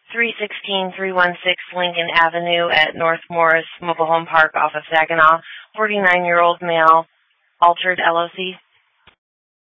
316-316 Lincoln Avenue at North Morris Mobile Home Park off of Saginaw. 49-year-old male, altered LOC.